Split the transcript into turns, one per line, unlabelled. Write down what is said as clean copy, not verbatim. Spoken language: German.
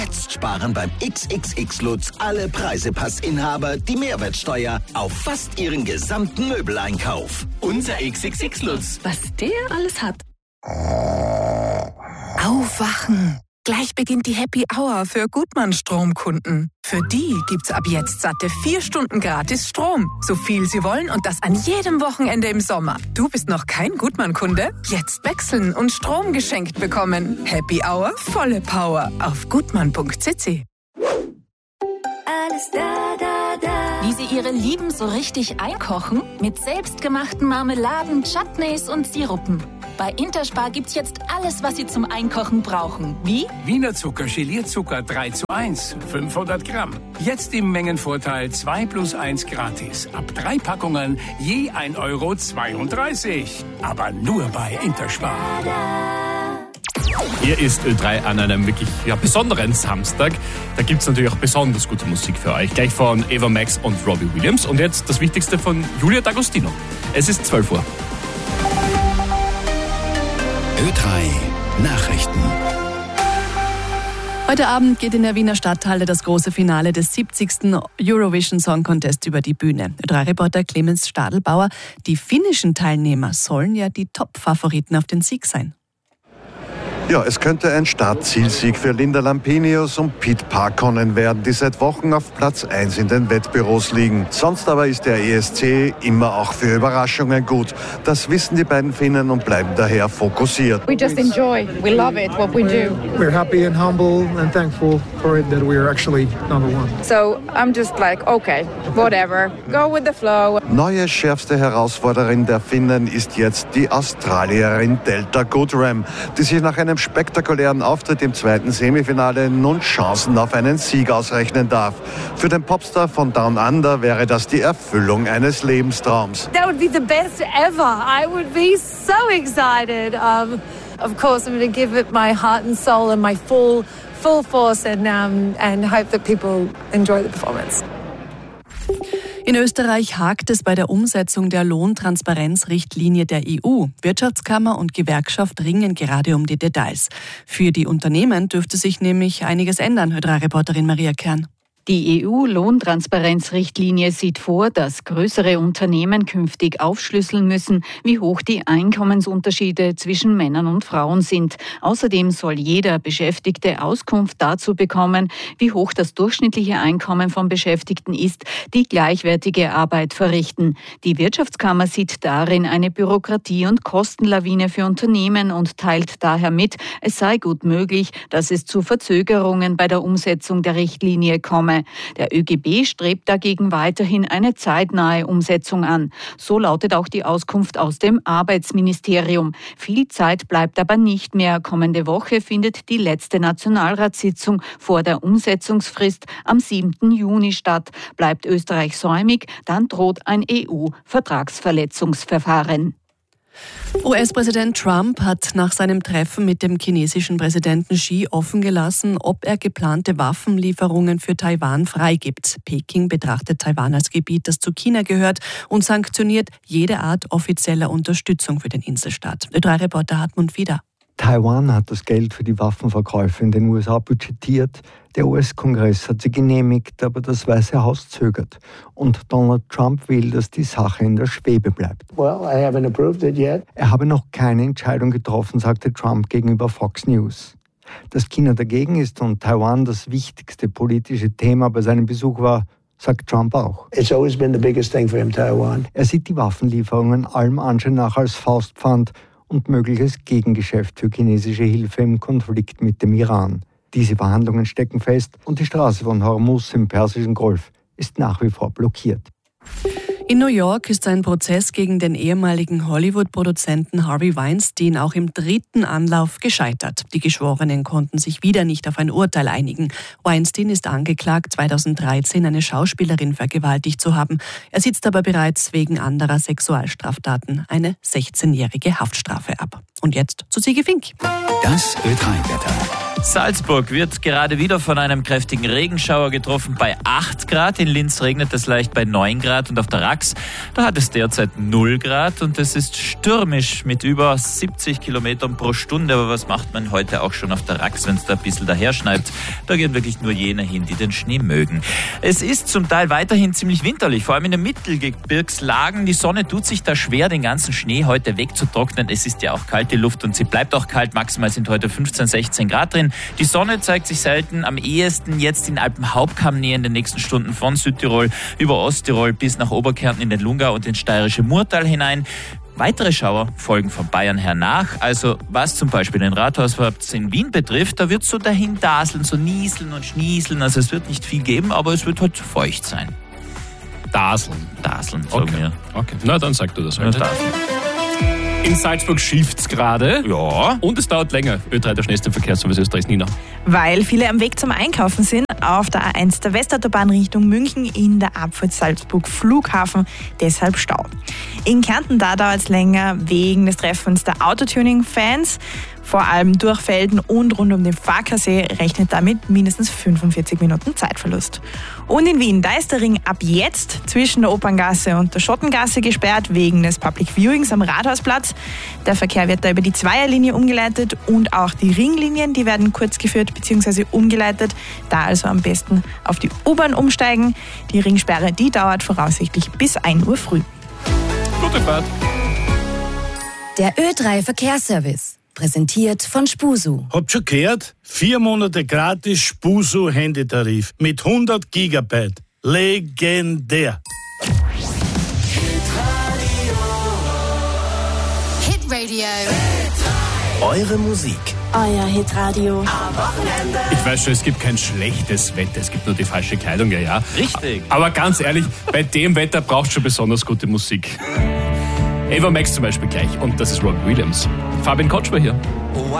Jetzt sparen beim XXX Lutz alle Preisepass-Inhaber die Mehrwertsteuer auf fast ihren gesamten Möbeleinkauf.
Unser XXX Lutz.
Was der alles hat. Aufwachen! Gleich beginnt die Happy Hour für Gutmann-Stromkunden. Für die gibt's ab jetzt satte 4 Stunden gratis Strom. So viel sie wollen und das an jedem Wochenende im Sommer. Du bist noch kein Gutmann-Kunde? Jetzt wechseln und Strom geschenkt bekommen. Happy Hour, volle Power auf gutmann.cc.
Alles da, da, da.
Wie sie ihre Lieben so richtig einkochen? Mit selbstgemachten Marmeladen, Chutneys und Sirupen. Bei Interspar gibt's jetzt alles, was Sie zum Einkochen brauchen. Wie?
Wiener Zucker, Gelierzucker 3:1, 500 Gramm. Jetzt im Mengenvorteil 2+1 gratis. Ab 3 Packungen je 1,32 €. Aber nur bei Interspar.
Hier ist Ö3 an einem wirklich besonderen Samstag. Da gibt es natürlich auch besonders gute Musik für euch. Gleich von Eva Max und Robbie Williams. Und jetzt das Wichtigste von Julia D'Agostino. Es ist 12 Uhr.
Ö3 Nachrichten.
Heute Abend geht in der Wiener Stadthalle das große Finale des 70. Eurovision Song Contest über die Bühne. Ö3-Reporter Clemens Stadelbauer, die finnischen Teilnehmer sollen ja die Top-Favoriten auf den Sieg sein.
Ja, es könnte ein Startzielsieg für Linda Lampenius und Pete Parkkonen werden, die seit Wochen auf Platz 1 in den Wettbüros liegen. Sonst aber ist der ESC immer auch für Überraschungen gut. Das wissen die beiden Finnen und bleiben daher fokussiert.
We just enjoy. We love it, what we do.
We're happy and humble and thankful for it that we are actually number one.
So I'm just like, okay, whatever, go with the flow.
Neue schärfste Herausforderin der Finnen ist jetzt die Australierin Delta Goodrem, die sich nach einem spektakulären Auftritt im zweiten Semifinale nun Chancen auf einen Sieg ausrechnen darf. Für den Popstar von Down Under wäre das die Erfüllung eines Lebenstraums.
That would be the best ever. I would be so excited. Of course, I'm going to give it my heart and soul and my full force and hope that people enjoy the performance.
In Österreich hakt es bei der Umsetzung der Lohntransparenzrichtlinie der EU. Wirtschaftskammer und Gewerkschaft ringen gerade um die Details. Für die Unternehmen dürfte sich nämlich einiges ändern, Ö3-Reporterin Maria Kern.
Die EU-Lohntransparenzrichtlinie sieht vor, dass größere Unternehmen künftig aufschlüsseln müssen, wie hoch die Einkommensunterschiede zwischen Männern und Frauen sind. Außerdem soll jeder Beschäftigte Auskunft dazu bekommen, wie hoch das durchschnittliche Einkommen von Beschäftigten ist, die gleichwertige Arbeit verrichten. Die Wirtschaftskammer sieht darin eine Bürokratie- und Kostenlawine für Unternehmen und teilt daher mit, es sei gut möglich, dass es zu Verzögerungen bei der Umsetzung der Richtlinie komme. Der ÖGB strebt dagegen weiterhin eine zeitnahe Umsetzung an. So lautet auch die Auskunft aus dem Arbeitsministerium. Viel Zeit bleibt aber nicht mehr. Kommende Woche findet die letzte Nationalratssitzung vor der Umsetzungsfrist am 7. Juni statt. Bleibt Österreich säumig, dann droht ein EU-Vertragsverletzungsverfahren.
US-Präsident Trump hat nach seinem Treffen mit dem chinesischen Präsidenten Xi offen gelassen, ob er geplante Waffenlieferungen für Taiwan freigibt. Peking betrachtet Taiwan als Gebiet, das zu China gehört und sanktioniert jede Art offizieller Unterstützung für den Inselstaat. Ö3-Reporter Hartmut Fieder.
Taiwan hat das Geld für die Waffenverkäufe in den USA budgetiert. Der US-Kongress hat sie genehmigt, aber das Weiße Haus zögert. Und Donald Trump will, dass die Sache in der Schwebe bleibt.
Well, I haven't approved it yet.
Er habe noch keine Entscheidung getroffen, sagte Trump gegenüber Fox News. Dass China dagegen ist und Taiwan das wichtigste politische Thema bei seinem Besuch war, sagt Trump auch.
It's always been the biggest thing for him, Taiwan.
Er sieht die Waffenlieferungen allem Anschein nach als Faustpfand und mögliches Gegengeschäft für chinesische Hilfe im Konflikt mit dem Iran. Diese Verhandlungen stecken fest und die Straße von Hormuz im Persischen Golf ist nach wie vor blockiert.
In New York ist ein Prozess gegen den ehemaligen Hollywood-Produzenten Harvey Weinstein auch im 3. Anlauf gescheitert. Die Geschworenen konnten sich wieder nicht auf ein Urteil einigen. Weinstein ist angeklagt, 2013 eine Schauspielerin vergewaltigt zu haben. Er sitzt aber bereits wegen anderer Sexualstraftaten eine 16-jährige Haftstrafe ab. Und jetzt zu Sigi Fink.
Das Ö3-Wetter.
Salzburg wird gerade wieder von einem kräftigen Regenschauer getroffen bei 8 Grad. In Linz regnet es leicht bei 9 Grad und auf der Rax, da hat es derzeit 0 Grad und es ist stürmisch mit über 70 Kilometern pro Stunde. Aber was macht man heute auch schon auf der Rax, wenn es da ein bisschen daherschneit? Da gehen wirklich nur jene hin, die den Schnee mögen. Es ist zum Teil weiterhin ziemlich winterlich, vor allem in den Mittelgebirgslagen. Die Sonne tut sich da schwer, den ganzen Schnee heute wegzutrocknen. Es ist ja auch kalt, die Luft, und sie bleibt auch kalt. Maximal sind heute 15, 16 Grad drin. Die Sonne zeigt sich selten, am ehesten jetzt in Alpen-Hauptkamm-Nähe in den nächsten Stunden von Südtirol über Osttirol bis nach Oberkärnten in den Lungau und ins steirische Murtal hinein. Weitere Schauer folgen von Bayern her nach. Also was zum Beispiel den Rathausplatz in Wien betrifft, da wird es so dahin daseln, so nieseln und schnieseln. Also es wird nicht viel geben, aber es wird halt feucht sein.
Daseln,
sagen
okay.
wir.
Okay, na dann sag du das
Ja,
halt.
daseln.
In Salzburg schifft's gerade.
Ja.
Und es dauert länger. Ö3, der schnellste Verkehrsservice Österreichs, Nina.
Weil viele am Weg zum Einkaufen sind. Auf der A1 der Westautobahn Richtung München in der Abfahrt Salzburg Flughafen. Deshalb Stau. In Kärnten da dauert es länger wegen des Treffens der Autotuning-Fans. Vor allem durch Felden und rund um den Farkasee rechnet damit mindestens 45 Minuten Zeitverlust. Und in Wien, da ist der Ring ab jetzt zwischen der Operngasse und der Schottengasse gesperrt wegen des Public Viewings am Rathausplatz. Der Verkehr wird da über die Zweierlinie umgeleitet und auch die Ringlinien, die werden kurz geführt bzw. umgeleitet. Da also am besten auf die U-Bahn umsteigen. Die Ringsperre, die dauert voraussichtlich bis 1 Uhr früh.
Gute Fahrt.
Der Ö3 Verkehrsservice. Präsentiert von Spusu.
Habt schon gehört? 4 Monate gratis Spusu Handytarif mit 100 Gigabyte. Legendär.
Hitradio.
Eure Musik.
Euer Hitradio.
Ich weiß schon, es gibt kein schlechtes Wetter, es gibt nur die falsche Kleidung, ja.
Richtig.
Aber ganz ehrlich, bei dem Wetter braucht schon besonders gute Musik. Ava Max zum Beispiel gleich. Und das ist Robbie Williams. Fabian Kotschmer hier.